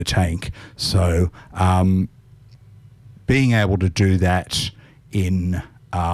the tank. So being able to do that in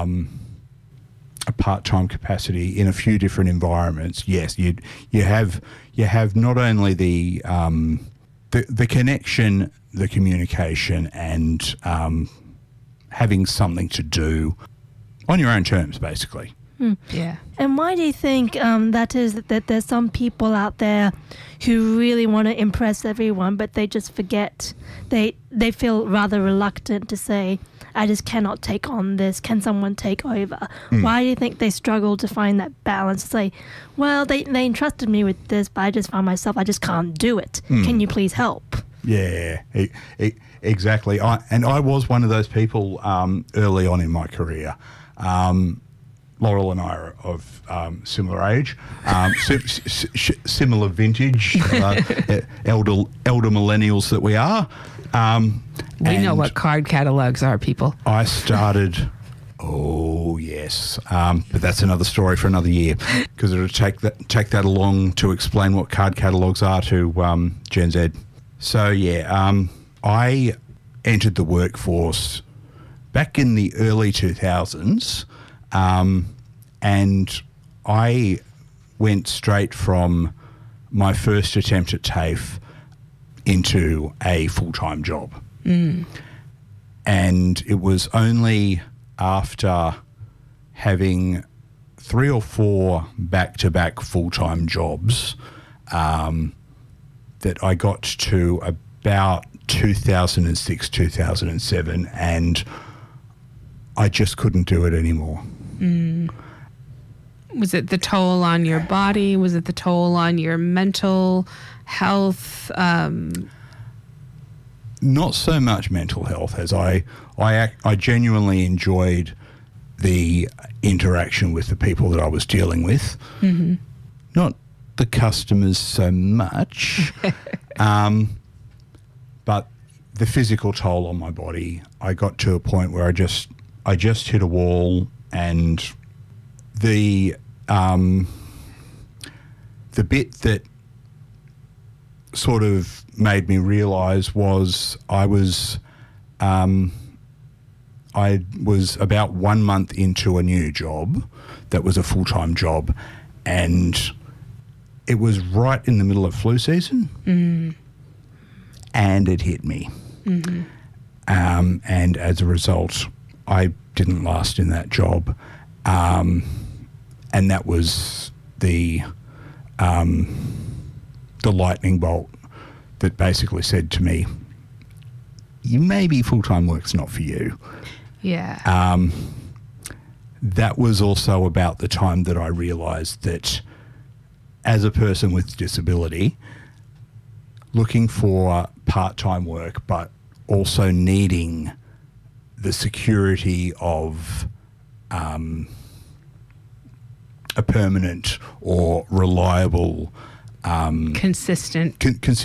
a part-time capacity in a few different environments, yes, you have not only the connection, the communication, and having something to do on your own terms, basically. Yeah. And why do you think that is, that there's some people out there who really want to impress everyone, but they just forget, they feel rather reluctant to say, I just cannot take on this, can someone take over? Why do you think they struggle to find that balance to say, well, they entrusted me with this, but I just found myself, I just can't do it. Can you please help? Yeah, exactly. I was one of those people early on in my career. Laurel and I are of similar age, similar vintage, elder millennials that we are. We know what card catalogs are, people. I started, oh yes, but that's another story for another year, because it'll take that along to explain what card catalogs are to Gen Z. So yeah, I entered the workforce back in the early 2000s. And I went straight from my first attempt at TAFE into a full-time job. And it was only after having 3 or 4 back-to-back full-time jobs that I got to about 2006, 2007, and I just couldn't do it anymore. Was it the toll on your body? Was it the toll on your mental health? Not so much mental health, as I genuinely enjoyed the interaction with the people that I was dealing with. Not the customers so much, but the physical toll on my body. I got to a point where I just hit a wall, and the bit that sort of made me realise was I was about 1 month into a new job that was a full-time job, and it was right in the middle of flu season, and it hit me. And as a result, I didn't last in that job. And that was the lightning bolt that basically said to me, maybe full-time work's not for you. Yeah. That was also about the time that I realised that as a person with disability, looking for part-time work, but also needing the security of a permanent or reliable, consistent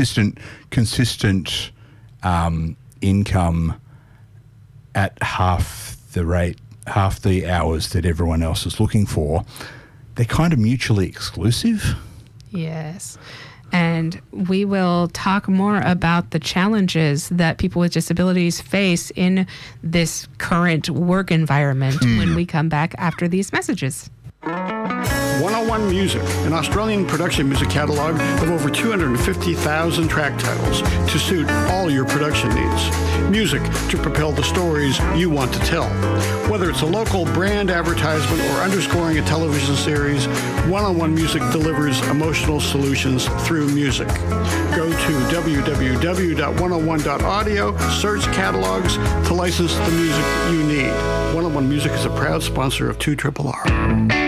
income at half the hours that everyone else is looking for, they're kind of mutually exclusive. Yes. And we will talk more about the challenges that people with disabilities face in this current work environment when we come back after these messages. 101 Music, an Australian production music catalog of over 250,000 track titles to suit all your production needs. Music to propel the stories you want to tell. Whether it's a local brand advertisement or underscoring a television series, 101 Music delivers emotional solutions through music. Go to www.101.audio, search catalogs to license the music you need. 101 Music is a proud sponsor of 2RRR.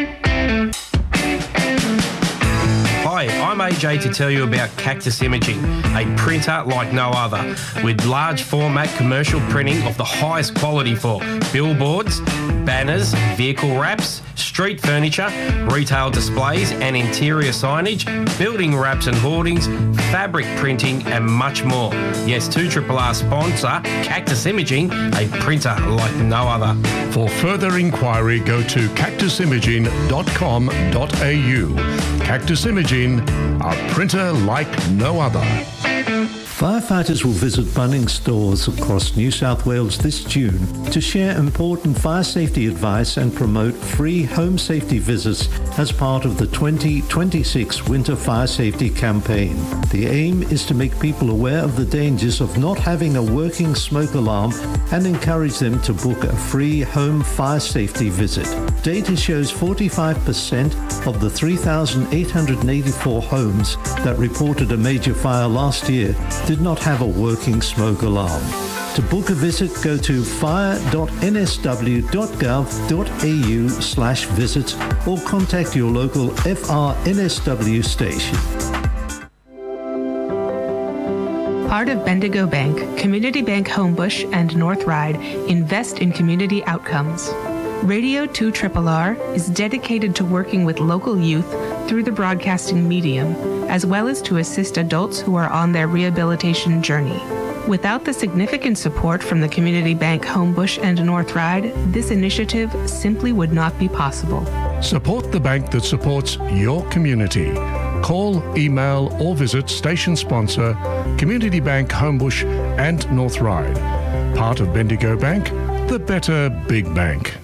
Hi, I'm AJ to tell you about Cactus Imaging, a printer like no other, with large format commercial printing of the highest quality for billboards, banners, vehicle wraps, street furniture, retail displays and interior signage, building wraps and hoardings, fabric printing and much more. Yes, 2RRR sponsor Cactus Imaging, a printer like no other. For further inquiry, go to cactusimaging.com.au. Cactus Imaging, a printer like no other. Firefighters will visit Bunnings stores across New South Wales this June to share important fire safety advice and promote free home safety visits as part of the 2026 Winter Fire Safety Campaign. The aim is to make people aware of the dangers of not having a working smoke alarm and encourage them to book a free home fire safety visit. Data shows 45% of the 3,884 homes that reported a major fire last year did not have a working smoke alarm. To book a visit, go to fire.nsw.gov.au/visits or contact your local FRNSW station. Part of Bendigo Bank, Community Bank Homebush and North Ryde invest in community outcomes. Radio 2RRR is dedicated to working with local youth through the broadcasting medium, as well as to assist adults who are on their rehabilitation journey. Without the significant support from the Community Bank Homebush and North Ryde, this initiative simply would not be possible. Support the bank that supports your community. Call, email or visit station sponsor Community Bank Homebush and North Ryde. Part of Bendigo Bank, the better big bank.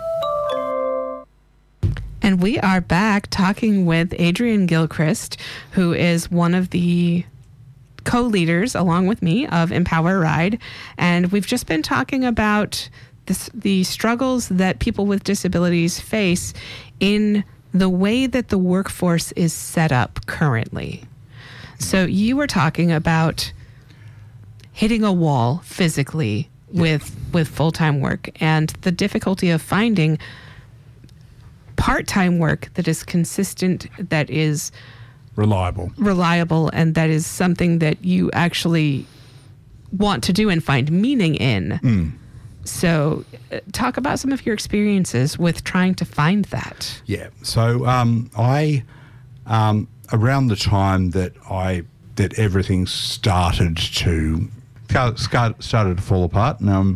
And we are back talking with Adrian Gilchrist, who is one of the co-leaders, along with me, of Empower Ryde. And we've just been talking about the struggles that people with disabilities face in the way that the workforce is set up currently. So you were talking about hitting a wall physically with full-time work and the difficulty of finding part-time work that is consistent, that is reliable, and that is something that you actually want to do and find meaning in. So talk about some of your experiences with trying to find that. Yeah. So I around the time that everything started to fall apart,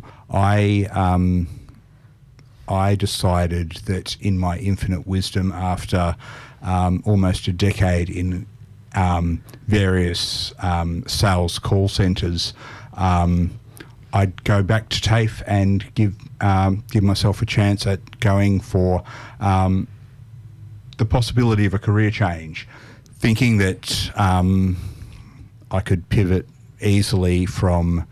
I decided that in my infinite wisdom, after almost a decade in various sales call centres, I'd go back to TAFE and give myself a chance at going for the possibility of a career change, thinking that I could pivot easily from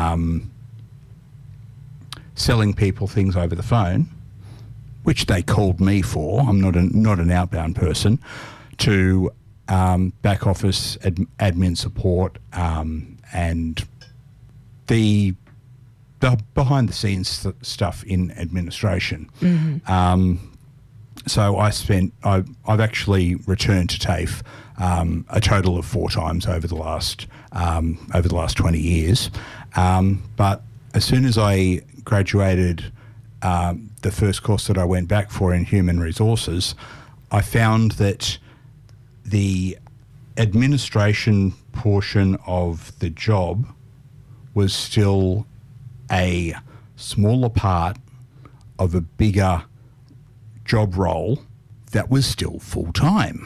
selling people things over the phone, which they called me for. I'm not an outbound person, to back office admin support and the behind the scenes stuff in administration. So I've actually returned to TAFE a total of 4 times over the last 20 years. But as soon as I graduated, the first course that I went back for in human resources, I found that the administration portion of the job was still a smaller part of a bigger job role that was still full-time.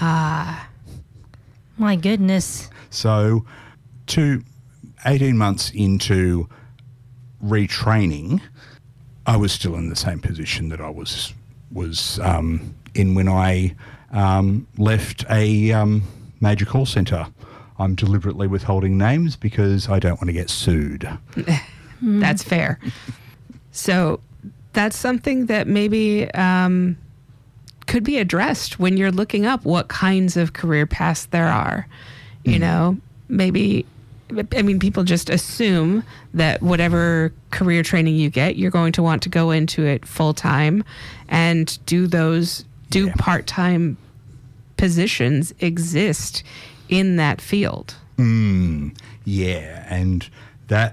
My goodness. So 18 months into retraining, I was still in the same position that I was in when I left a major call centre. I'm deliberately withholding names because I don't want to get sued. That's fair. So that's something that maybe could be addressed when you're looking up what kinds of career paths there are. You know, maybe, I mean, people just assume that whatever career training you get, you're going to want to go into it full time, and do part-time positions exist in that field? Yeah, and that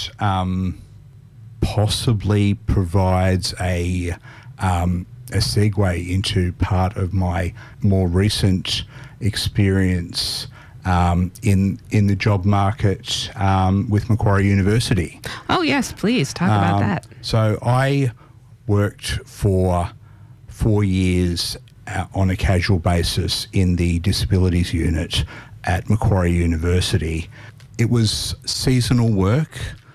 possibly provides a segue into part of my more recent experience in the job market with Macquarie University. Oh yes, please talk about that. So I worked for 4 years on a casual basis in the disabilities unit at Macquarie University. it was seasonal work,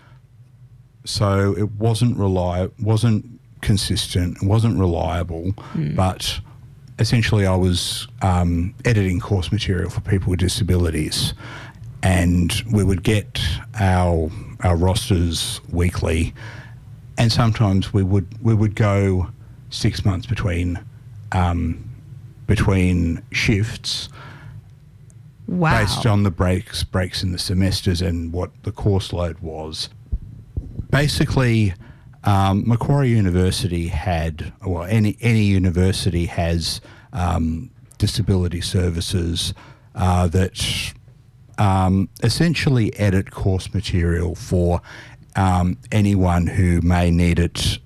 so it wasn't consistent, it wasn't reliable, but essentially I was editing course material for people with disabilities, and we would get our rosters weekly, and sometimes we would go 6 months between shifts. Wow. Based on the breaks in the semesters and what the course load was. Basically, Macquarie University any university has disability services that essentially edit course material for anyone who may need it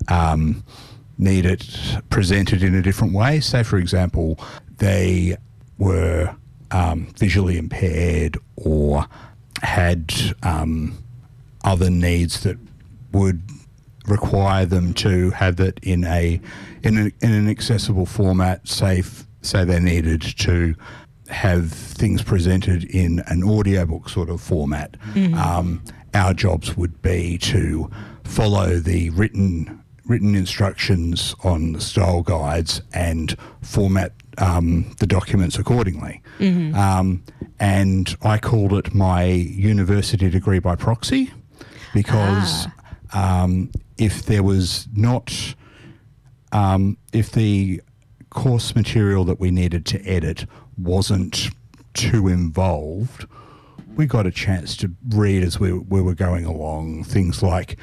presented in a different way. Say, for example, they were visually impaired or had other needs that would require them to have it in an accessible format. Say they needed to have things presented in an audiobook sort of format. Our jobs would be to follow the written instructions on the style guides and format the documents accordingly. And I called it my university degree by proxy, because if there was not, if the course material that we needed to edit wasn't too involved, we got a chance to read as we were going along things like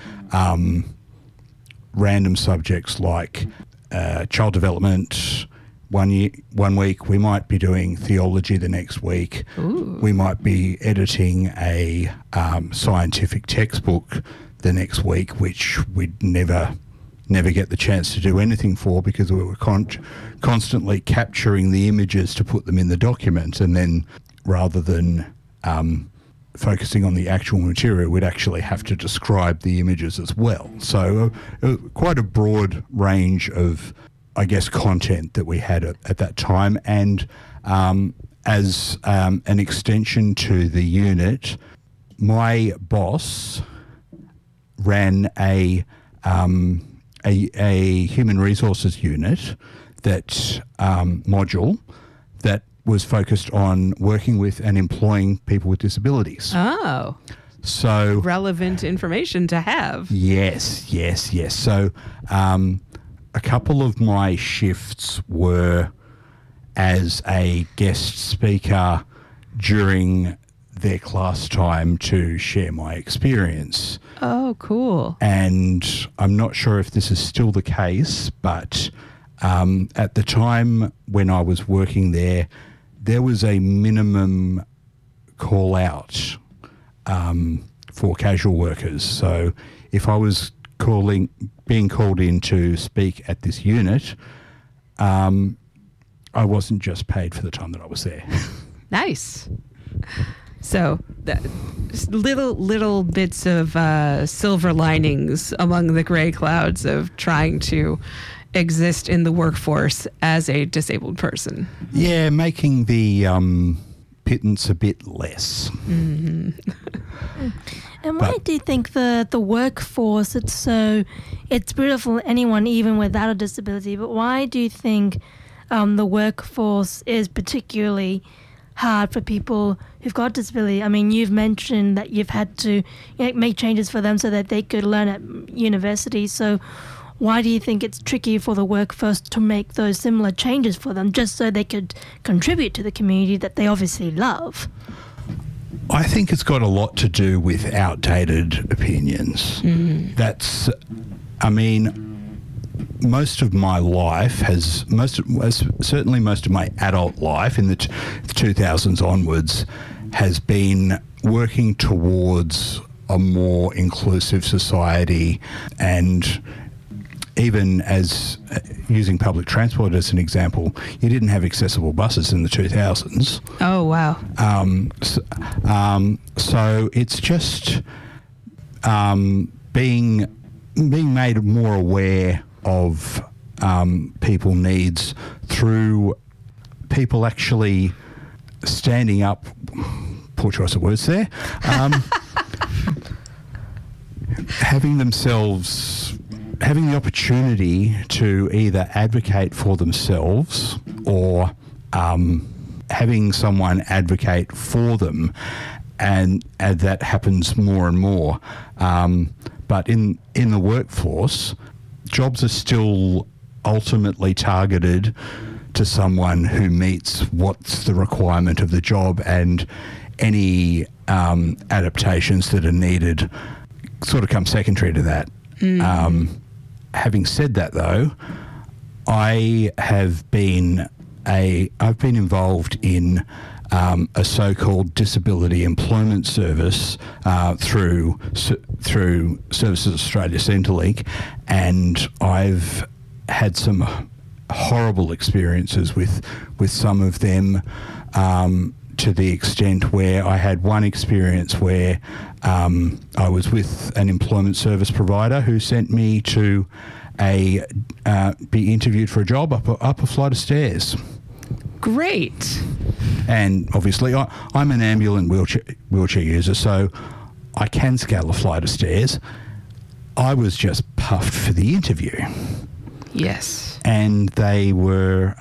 random subjects like child development. One week we might be doing theology, the next week we might be editing a scientific textbook the next week, which we'd never get the chance to do anything for, because we were constantly capturing the images to put them in the document, and then rather than focusing on the actual material, we'd actually have to describe the images as well. So quite a broad range of, I guess, content that we had at that time. And as an extension to the unit, my boss ran a human resources unit that module that was focused on working with and employing people with disabilities. Oh. So relevant information to have. Yes. So a couple of my shifts were as a guest speaker during their class time to share my experience. Oh, cool. And I'm not sure if this is still the case, but at the time when I was working there was a minimum call out for casual workers. So if I was being called in to speak at this unit, I wasn't just paid for the time that I was there. Nice. So little bits of silver linings among the gray clouds of trying to exist in the workforce as a disabled person. Yeah, making the pittance a bit less. And why do you think the workforce, it's brutal for anyone even without a disability, but why do you think the workforce is particularly hard for people who've got disability? I mean, you've mentioned that you've had to make changes for them so that they could learn at university. So why do you think it's tricky for the workforce to make those similar changes for them just so they could contribute to the community that they obviously love? I think it's got a lot to do with outdated opinions. Most of my life certainly most of my adult life in the 2000s onwards has been working towards a more inclusive society, and even as using public transport as an example, you didn't have accessible buses in the 2000s. Oh, wow. So it's just being made more aware of people needs through people actually standing up poor choice of words there. Having the opportunity to either advocate for themselves or having someone advocate for them, and that happens more and more. But in the workforce, jobs are still ultimately targeted to someone who meets what's the requirement of the job, and any adaptations that are needed sort of come secondary to that. Having said that, though, I've been involved in a so-called disability employment service through Services Australia Centrelink, and I've had some horrible experiences with some of them, to the extent where I had one experience where I was with an employment service provider who sent me to be interviewed for a job up a flight of stairs. Great. And obviously I'm an ambulant wheelchair user, so I can scale a flight of stairs. I was just puffed for the interview. Yes. And they were...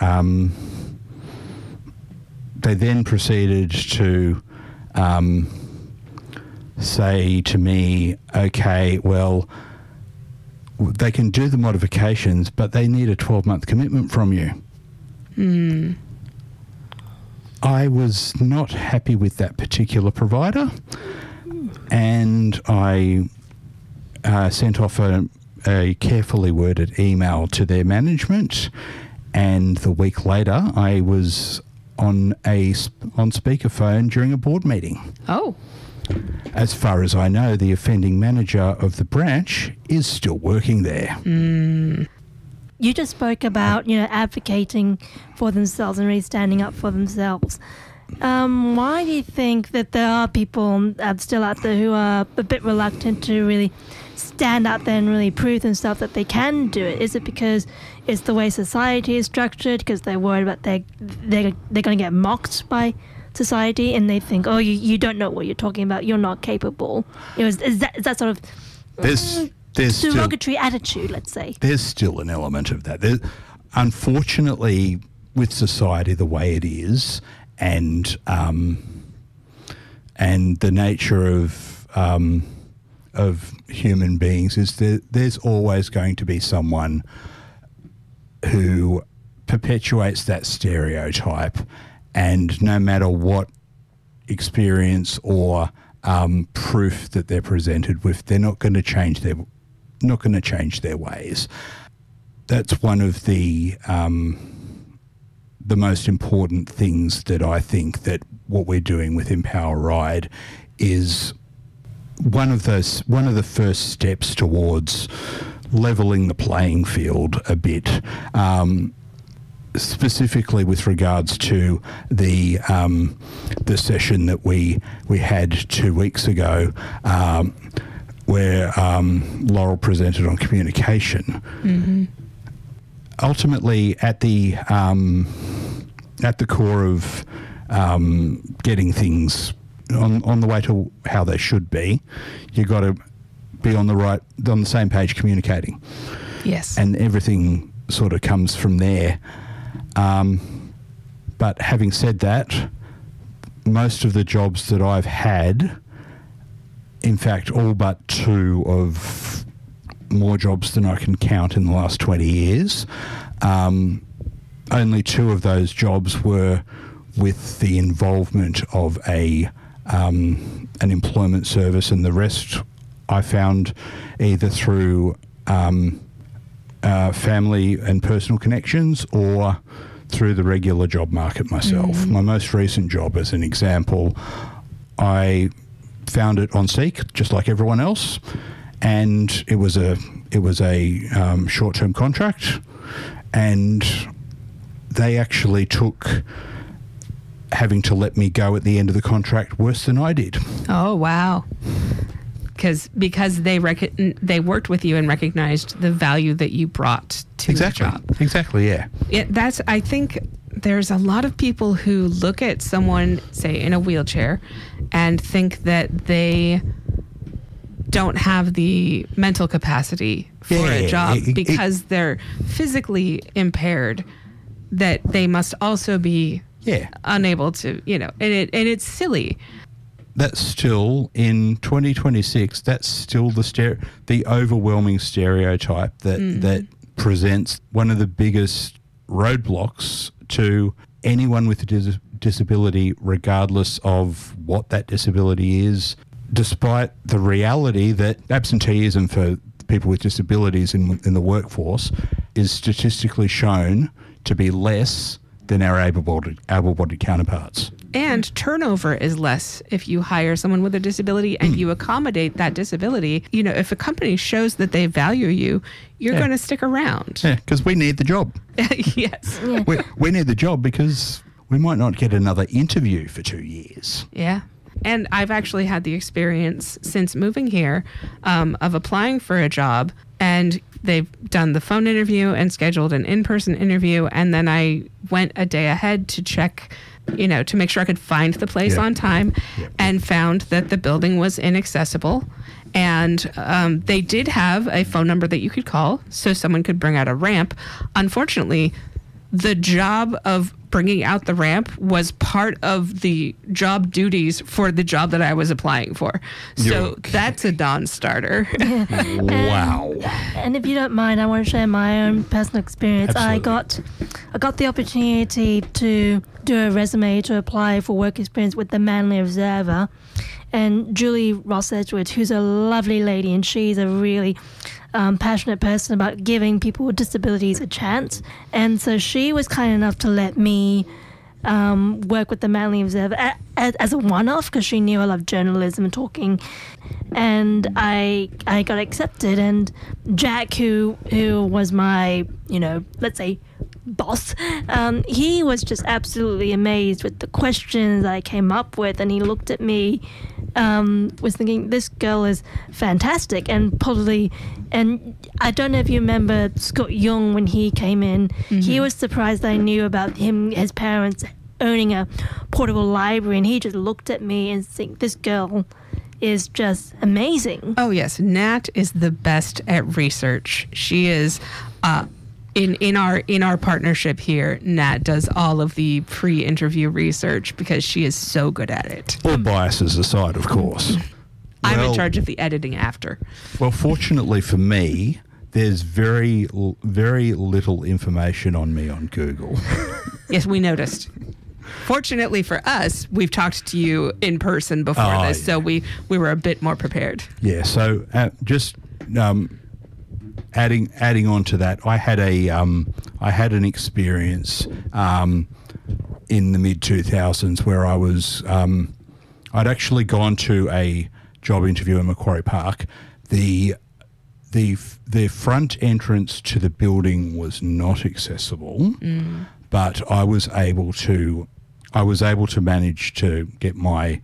they then proceeded to say to me, okay, well, they can do the modifications, but they need a 12-month commitment from you. I was not happy with that particular provider, and I sent off a carefully worded email to their management, and the week later I was on speakerphone during a board meeting. Oh. As far as I know, the offending manager of the branch is still working there. You just spoke about, advocating for themselves and really standing up for themselves. Why do you think that there are people still out there who are a bit reluctant to really stand out there and really prove themselves that they can do it? Is it because it's the way society is structured, because they're worried about they're going to get mocked by society, and they think, oh, you don't know what you're talking about, you're not capable? Is that sort of There's derogatory attitude, let's say? There's still an element of that. Unfortunately, with society the way it is, and the nature of human beings, is there's always going to be someone who perpetuates that stereotype, and no matter what experience or proof that they're presented with, they're not going to change their ways. That's one of the most important things that I think that what we're doing with Empower Ride is one of the first steps towards levelling the playing field a bit, specifically with regards to the session that we had 2 weeks ago, where Laurel presented on communication. Mm-hmm. Ultimately, at the core of getting things on the way to how they should be, you got to be on the same page communicating. Yes. And everything sort of comes from there. But having said that, most of the jobs that I've had, in fact, all but 2 of more jobs than I can count in the last 20 years, only 2 of those jobs were with the involvement of an employment service, and the rest I found either through family and personal connections or through the regular job market myself. Mm-hmm. My most recent job, as an example, I found it on Seek, just like everyone else, and it was a short-term contract, and they actually took having to let me go at the end of the contract worse than I did. Oh, wow. Because they worked with you and recognized the value that you brought to the job. Exactly, yeah. I think there's a lot of people who look at someone, say, in a wheelchair and think that they don't have the mental capacity for a job because they're physically impaired, that they must also be unable to, and it's silly. That's still, in 2026, that's still the overwhelming stereotype that presents one of the biggest roadblocks to anyone with a disability, regardless of what that disability is, despite the reality that absenteeism for people with disabilities in the workforce is statistically shown to be less than our able-bodied counterparts. And turnover is less if you hire someone with a disability and you accommodate that disability. If a company shows that they value you, you're going to stick around. Yeah, because we need the job. Yes. Yeah. We need the job because we might not get another interview for 2 years. Yeah. And I've actually had the experience since moving here of applying for a job, and they've done the phone interview and scheduled an in-person interview. And then I went a day ahead to check, to make sure I could find the place on time, and found that the building was inaccessible. And they did have a phone number that you could call so someone could bring out a ramp. Unfortunately, the job of bringing out the ramp was part of the job duties for the job that I was applying for. So that's a non-starter. Wow. And if you don't mind, I want to share my own personal experience. Absolutely. I got the opportunity to do a resume to apply for work experience with the Manly Observer. And Julie Ross Edgeworth, who's a lovely lady, and she's a really passionate person about giving people with disabilities a chance. And so she was kind enough to let me work with the Manly Observer as a one-off, because she knew I loved journalism and talking. And I got accepted. And Jack, who was my, let's say, boss, he was just absolutely amazed with the questions I came up with, and he looked at me, was thinking, this girl is fantastic. And probably, and I don't know if you remember Scott Young when he came in, he was surprised I knew about his parents owning a portable library, and he just looked at me and think, this girl is just amazing. Oh yes, Nat is the best at research. She is in our partnership here, Nat does all of the pre-interview research because she is so good at it. All biases aside, of course. I'm in charge of the editing after. Well, fortunately for me, there's very little information on me on Google. Yes, we noticed. Fortunately for us, we've talked to you in person before this, so we were a bit more prepared. Yeah, so just adding on to that, I had an experience in the mid-2000s where I was I'd actually gone to a job interview in Macquarie Park. The front entrance to the building was not accessible, but I was able to manage to get my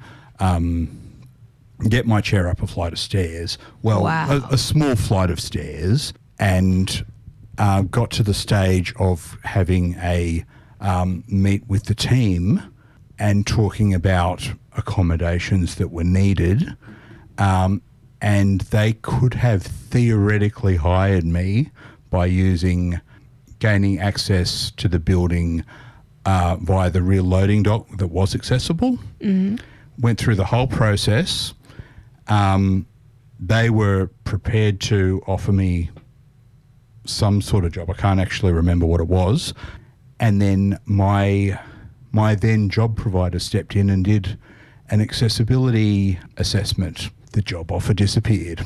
chair up a flight of stairs. Well, wow. a small flight of stairs, and got to the stage of having a meet with the team and talking about accommodations that were needed. And they could have theoretically hired me by gaining access to the building via the rear loading dock that was accessible. Went through the whole process. They were prepared to offer me some sort of job. I can't actually remember what it was. And then my then job provider stepped in and did an accessibility assessment. The job offer disappeared.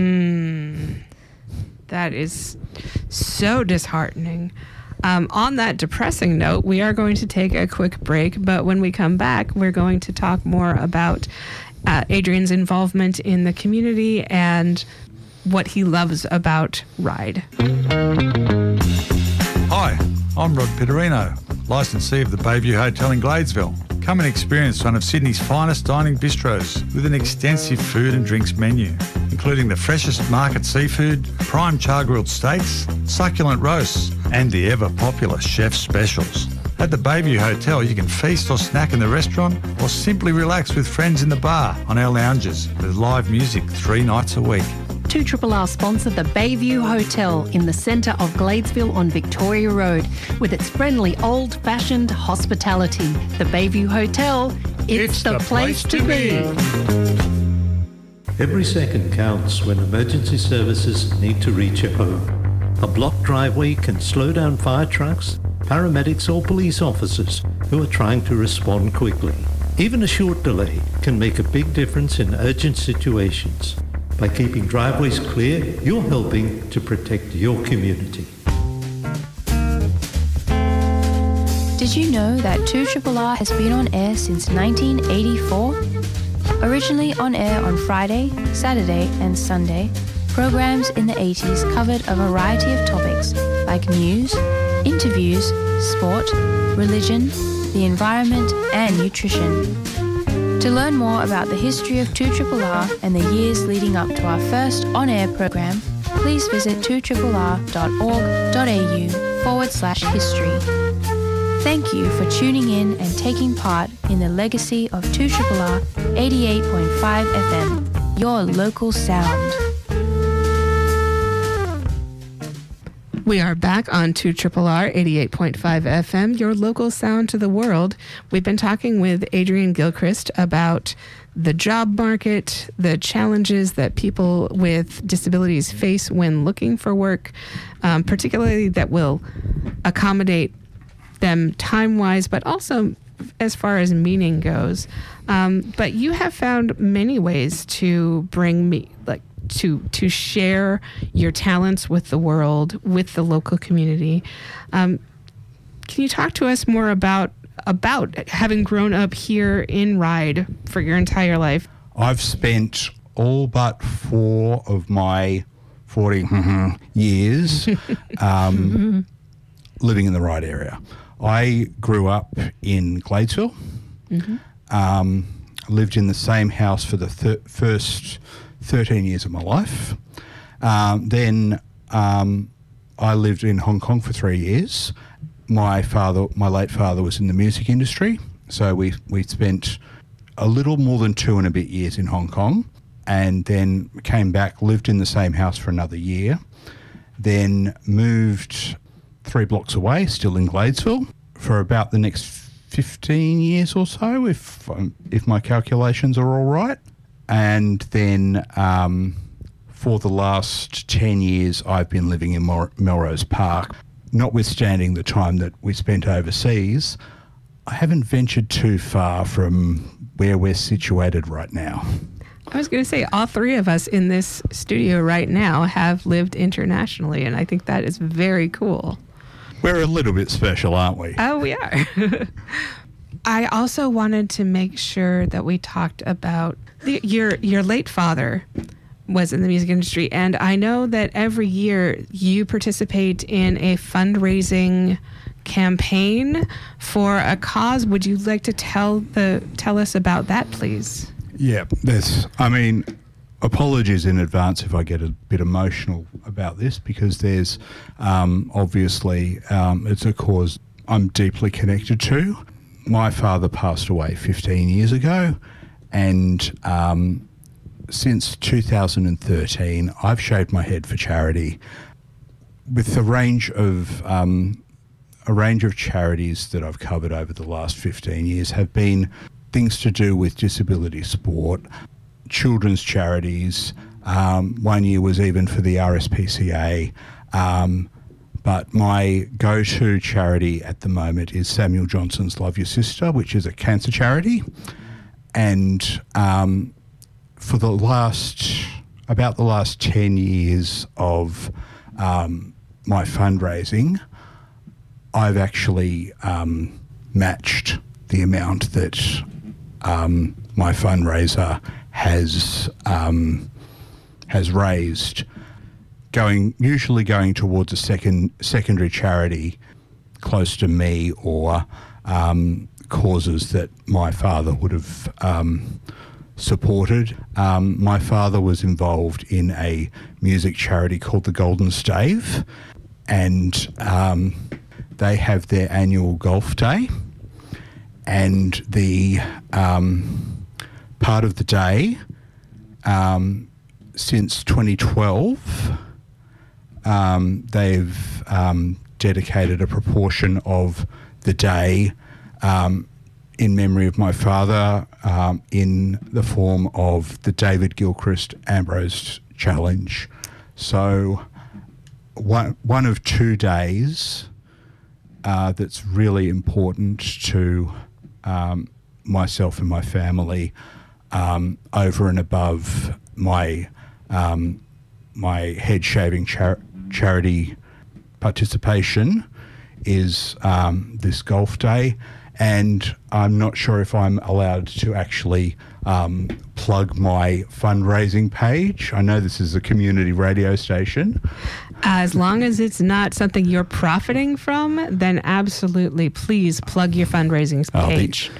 That is so disheartening. On that depressing note, we are going to take a quick break, but when we come back, we're going to talk more about Adrian's involvement in the community and what he loves about RIDE. Hi, I'm Rod Pitterino, licensee of the Bayview Hotel in Gladesville. Come and experience one of Sydney's finest dining bistros with an extensive food and drinks menu, including the freshest market seafood, prime char-grilled steaks, succulent roasts, and the ever-popular chef's specials. At the Bayview Hotel, you can feast or snack in the restaurant or simply relax with friends in the bar on our lounges with live music 3 nights a week. 2RRR sponsor the Bayview Hotel in the centre of Gladesville on Victoria Road with its friendly old-fashioned hospitality. The Bayview Hotel, it's the place to be. Every second counts when emergency services need to reach a home. A blocked driveway can slow down fire trucks, paramedics or police officers who are trying to respond quickly. Even a short delay can make a big difference in urgent situations. By keeping driveways clear, you're helping to protect your community. Did you know that 2RRR has been on air since 1984? Originally on air on Friday, Saturday and Sunday, programs in the 80s covered a variety of topics like news, interviews, sport, religion, the environment and nutrition. To learn more about the history of 2RRR and the years leading up to our first on-air program, please visit 2rrr.org.au/history. Thank you for tuning in and taking part in the legacy of 2RRR 88.5 FM, your local sound. We are back on 2RRR 88.5 FM, your local sound to the world. We've been talking with Adrienne Gilchrist about the job market, the challenges that people with disabilities face when looking for work, particularly that will accommodate them time-wise, but also as far as meaning goes. But you have found many ways to bring me, to share your talents with the world, with the local community. Can you talk to us more about having grown up here in Ryde for your entire life? I've spent all but 4 of my 40 years living in the Ryde area. I grew up in Gladesville. Lived in the same house for the first 13 years of my life. Then I lived in Hong Kong for 3 years. My late father was in the music industry, so we spent a little more than 2 and a bit years in Hong Kong, and then came back, lived in the same house for another year, then moved 3 blocks away, still in Gladesville, for about the next 15 years or so, if my calculations are all right. And then for the last 10 years, I've been living in Melrose Park. Notwithstanding the time that we spent overseas, I haven't ventured too far from where we're situated right now. I was going to say, all 3 of us in this studio right now have lived internationally, and I think that is very cool. We're a little bit special, aren't we? Oh, we are. I also wanted to make sure that we talked about your late father was in the music industry, and I know that every year you participate in a fundraising campaign for a cause. Would you like to tell us about that, please? Yeah, apologies in advance if I get a bit emotional about this, because there's obviously it's a cause I'm deeply connected to. My father passed away 15 years ago, and since 2013, I've shaved my head for charity with a range of charities that I've covered over the last 15 years have been things to do with disability sport, children's charities. 1 year was even for the RSPCA. But my go-to charity at the moment is Samuel Johnson's Love Your Sister, which is a cancer charity. And for the last 10 years of my fundraising, I've actually matched the amount that my fundraiser has raised, usually going towards a secondary charity close to me, or causes that my father would have supported. My father was involved in a music charity called the Golden Stave, and they have their annual golf day, and the part of the day since 2012, they've dedicated a proportion of the day in memory of my father in the form of the David Gilchrist Ambrose Challenge. So one of 2 days that's really important to myself and my family, over and above my my head shaving charity participation, is this golf day. And I'm not sure if I'm allowed to actually plug my fundraising page. I know this is a community radio station. As long as it's not something you're profiting from, then absolutely, please plug your fundraising page.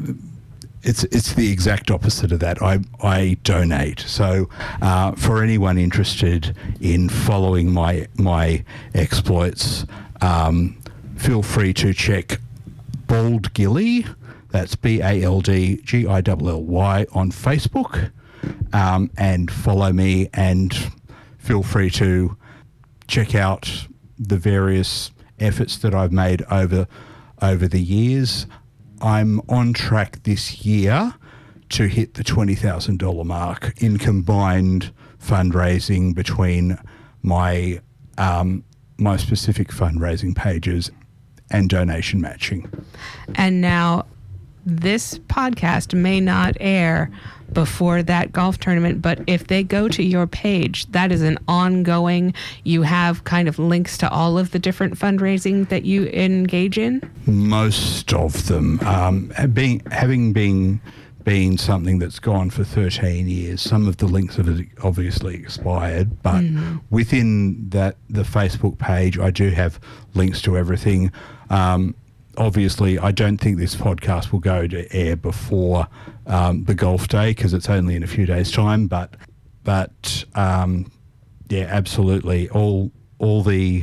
It's the exact opposite of that. I donate. So for anyone interested in following my exploits, feel free to check Bald Gilly, that's BALDGILLY on Facebook, and follow me, and feel free to check out the various efforts that I've made over the years. I'm on track this year to hit the $20,000 mark in combined fundraising between my my specific fundraising pages and donation matching. And now this podcast may not air before that golf tournament, but if they go to your page, that is an ongoing, you have kind of links to all of the different fundraising that you engage in? Most of them. Having been something that's gone for 13 years, some of the links have obviously expired, but within the Facebook page, I do have links to everything. Obviously, I don't think this podcast will go to air before the golf day, because it's only in a few days' time. But yeah, absolutely. All the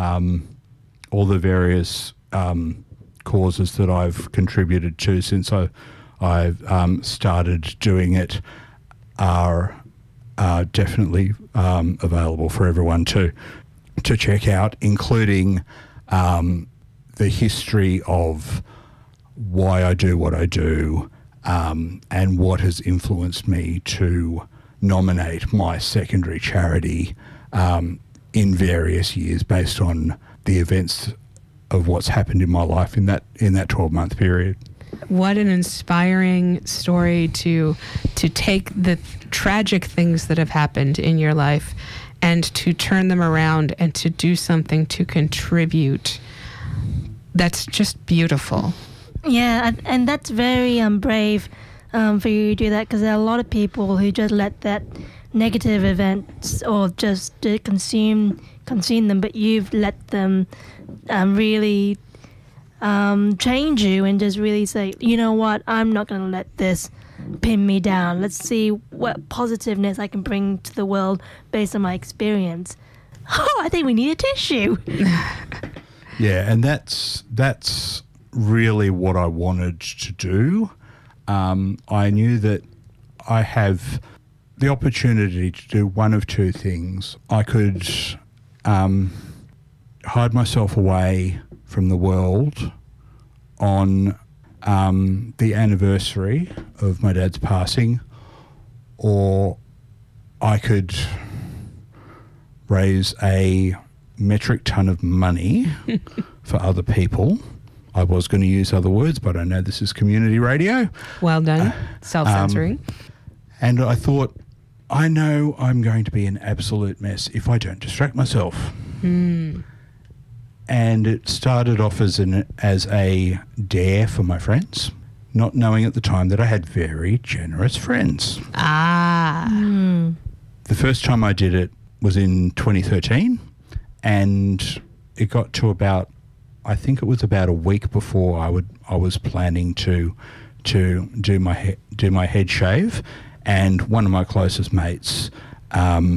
various causes that I've contributed to since I've started doing it are definitely available for everyone to check out, including the history of why I do what I do, and what has influenced me to nominate my secondary charity in various years based on the events of what's happened in my life in that 12-month period. What an inspiring story to take the tragic things that have happened in your life and to turn them around and to do something to contribute. That's just beautiful. Yeah, and that's very brave for you to do that, because there are a lot of people who just let that negative events or just consume them, but you've let them really change you and just really say, you know what, I'm not going to let this pin me down. Let's see what positiveness I can bring to the world based on my experience. Oh, I think we need a tissue. Yeah, and that's really what I wanted to do. I knew that I have the opportunity to do one of two things. I could hide myself away from the world on the anniversary of my dad's passing, or I could raise a metric ton of money for other people. I was going to use other words, but I know this is community radio. Well done. Self-censoring. And I thought, I know I'm going to be an absolute mess if I don't distract myself. And it started off as a dare for my friends, not knowing at the time that I had very generous friends. The first time I did it was in 2013, and it got to about, I think it was about a week before I was planning to do my head shave, and one of my closest mates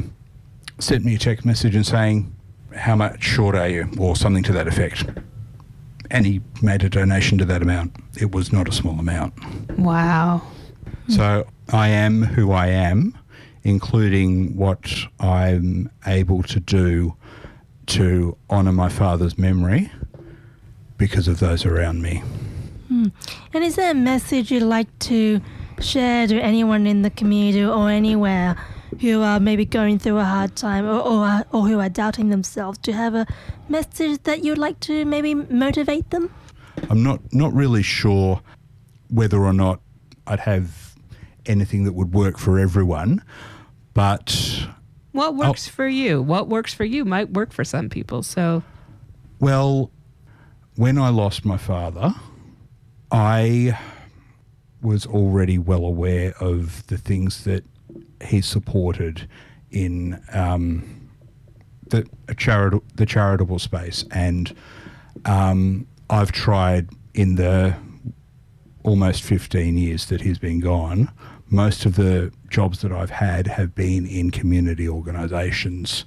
sent me a text message and saying, "How much short are you?" or something to that effect. And he made a donation to that amount. It was not a small amount. Wow. So I am who I am, including what I'm able to do to honour my father's memory because of those around me. And is there a message you'd like to share to anyone in the community or anywhere who are maybe going through a hard time or who are doubting themselves? Do you have a message that you'd like to maybe motivate them? I'm not really sure whether or not I'd have anything that would work for everyone, but... What works for you? What works for you might work for some people, so... Well, when I lost my father, I was already well aware of the things that he supported in the charitable space, and I've tried in the almost 15 years that he's been gone. Most of the jobs that I've had have been in community organisations,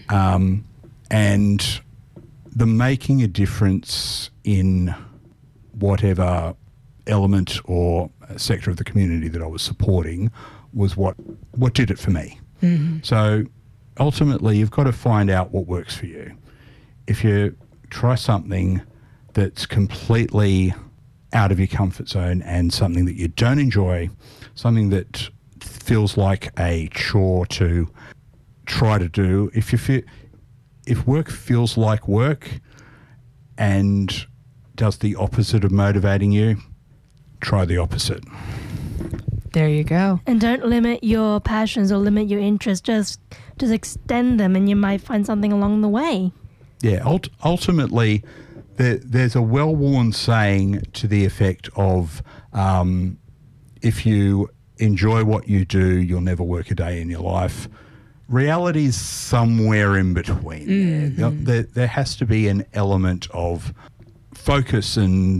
and the making a difference in whatever element or sector of the community that I was supporting was what did it for me. So ultimately, you've got to find out what works for you. If you try something that's completely out of your comfort zone and something that you don't enjoy, something that feels like a chore to try to do, if work feels like work and does the opposite of motivating you, try the opposite. There you go. And don't limit your passions or limit your interests. Just extend them, and you might find something along the way. Yeah, ultimately, there's a well-worn saying to the effect of, if you enjoy what you do, you'll never work a day in your life. Reality is somewhere in between. There has to be an element of focus and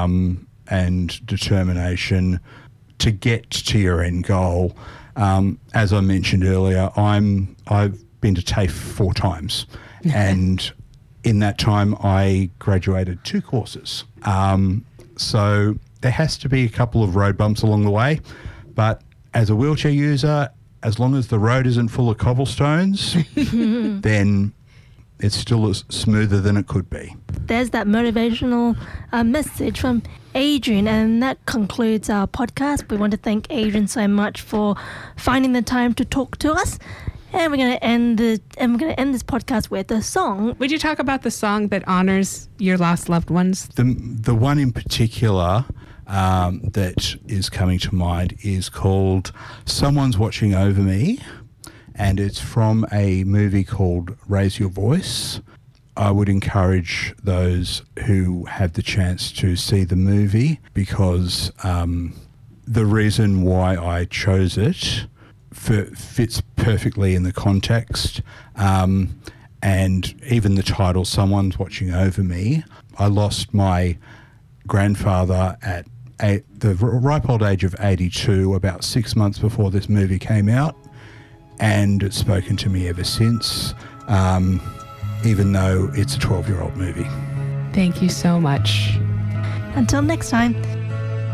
determination to get to your end goal. As I mentioned earlier, I've been to TAFE 4 times, and in that time I graduated 2 courses. So there has to be a couple of road bumps along the way, but as a wheelchair user, as long as the road isn't full of cobblestones, then it's still as smoother than it could be. There's that motivational message from Adrian, and that concludes our podcast. We want to thank Adrian so much for finding the time to talk to us. And we're going to end this podcast with a song. Would you talk about the song that honors your lost loved ones? The one in particular that is coming to mind is called Someone's Watching Over Me, and it's from a movie called Raise Your Voice. I would encourage those who have the chance to see the movie, because the reason why I chose it fits perfectly in the context, and even the title, Someone's Watching Over Me. I lost my grandfather at the ripe old age of 82, about 6 months before this movie came out, and it's spoken to me ever since, even though it's a 12-year-old movie. Thank you so much. Until next time.